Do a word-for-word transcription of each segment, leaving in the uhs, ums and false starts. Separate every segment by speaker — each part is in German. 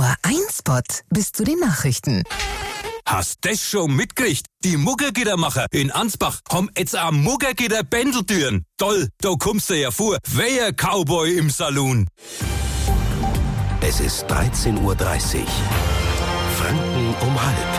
Speaker 1: Nur ein Spot bis zu den Nachrichten.
Speaker 2: Hast das schon mitgekriegt? Die Muggergittermacher in Ansbach haben jetzt auch Muggergitter-Bändeltüren. Toll, da kommst du ja vor. Wer Cowboy im Saloon?
Speaker 3: Es ist dreizehn Uhr dreißig. Franken um halb.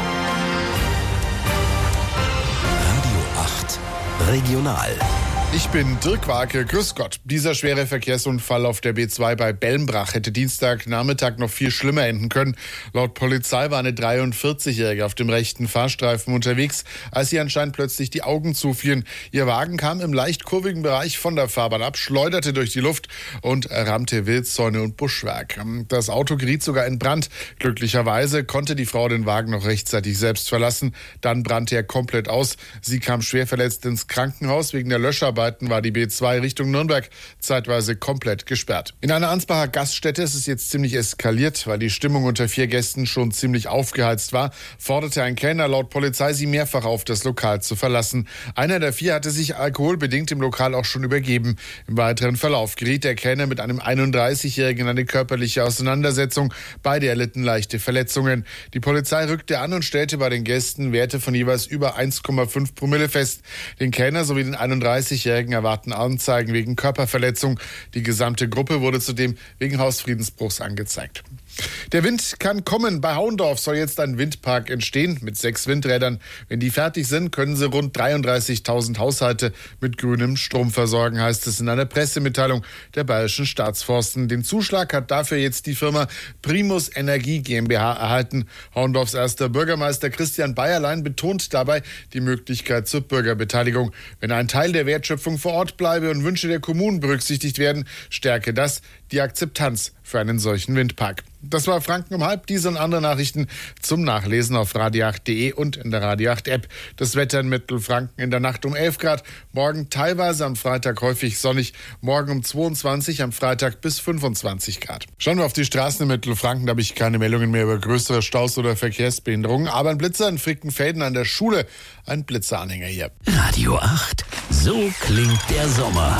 Speaker 3: Radio acht Regional.
Speaker 4: Ich bin Dirk Warke, grüß Gott. Dieser schwere Verkehrsunfall auf der B zwei bei Bellenbrach hätte Dienstagnachmittag noch viel schlimmer enden können. Laut Polizei war eine dreiundvierzigjährige auf dem rechten Fahrstreifen unterwegs, als ihr anscheinend plötzlich die Augen zufielen. Ihr Wagen kam im leicht kurvigen Bereich von der Fahrbahn ab, schleuderte durch die Luft und rammte Wildzäune und Buschwerk. Das Auto geriet sogar in Brand. Glücklicherweise konnte die Frau den Wagen noch rechtzeitig selbst verlassen. Dann brannte er komplett aus. Sie kam schwer verletzt ins Krankenhaus. Wegen der Löscharbeit war die B zwei Richtung Nürnberg zeitweise komplett gesperrt. In einer Ansbacher Gaststätte ist es jetzt ziemlich eskaliert, weil die Stimmung unter vier Gästen schon ziemlich aufgeheizt war, forderte ein Kellner laut Polizei sie mehrfach auf, das Lokal zu verlassen. Einer der vier hatte sich alkoholbedingt im Lokal auch schon übergeben. Im weiteren Verlauf geriet der Kellner mit einem einunddreißigjährigen in eine körperliche Auseinandersetzung. Beide erlitten leichte Verletzungen. Die Polizei rückte an und stellte bei den Gästen Werte von jeweils über eins Komma fünf Promille fest. Den Kellner sowie den einunddreißigjährigen erwarten Anzeigen wegen Körperverletzung. Die gesamte Gruppe wurde zudem wegen Hausfriedensbruchs angezeigt. Der Wind kann kommen. Bei Hauendorf soll jetzt ein Windpark entstehen mit sechs Windrädern. Wenn die fertig sind, können sie rund dreiunddreißigtausend Haushalte mit grünem Strom versorgen, heißt es in einer Pressemitteilung der Bayerischen Staatsforsten. Den Zuschlag hat dafür jetzt die Firma Primus Energie GmbH erhalten. Hauendorfs erster Bürgermeister Christian Bayerlein betont dabei die Möglichkeit zur Bürgerbeteiligung. Wenn ein Teil der Wertschöpfung vor Ort bleibe und Wünsche der Kommunen berücksichtigt werden, stärke das die Akzeptanz für einen solchen Windpark. Das war Franken um halb. Diese und andere Nachrichten zum Nachlesen auf radio acht punkt de und in der Radio acht App. Das Wetter in Mittelfranken in der Nacht um elf Grad. Morgen teilweise am Freitag häufig sonnig. Morgen um zweiundzwanzig, am Freitag bis fünfundzwanzig Grad. Schauen wir auf die Straßen in Mittelfranken. Da habe ich keine Meldungen mehr über größere Staus oder Verkehrsbehinderungen. Aber ein Blitzer in Frickenfelden an der Schule. Ein Blitzeranhänger hier.
Speaker 3: Radio acht. So klingt der Sommer.